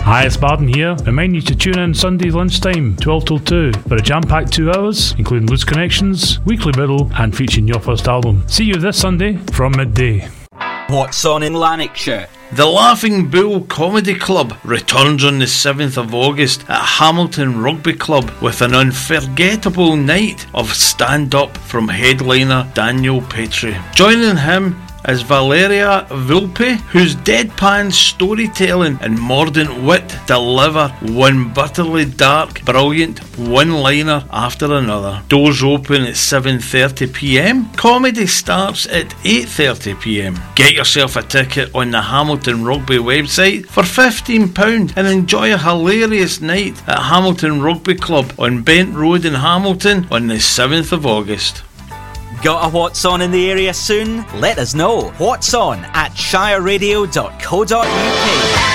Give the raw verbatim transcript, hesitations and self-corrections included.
Hi, it's Barden here. Remind you to tune in Sunday lunchtime, twelve till two, for a jam-packed two hours, including Loose Connections, Weekly Middle, and featuring your first album. See you this Sunday from midday. What's on in Lanarkshire? The Laughing Bull Comedy Club returns on the seventh of August at Hamilton Rugby Club with an unforgettable night of stand-up from headliner Daniel Petrie. Joining him is Valeria Vulpe, whose deadpan storytelling and mordant wit deliver one bitterly dark, brilliant one-liner after another. Doors open at seven thirty p m. Comedy starts at eight thirty p m. Get yourself a ticket on the Hamilton Rugby website for fifteen pounds and enjoy a hilarious night at Hamilton Rugby Club on Bent Road in Hamilton on the seventh of August. Got a What's On in the area soon? Let us know. What's On at shire radio dot co dot u k.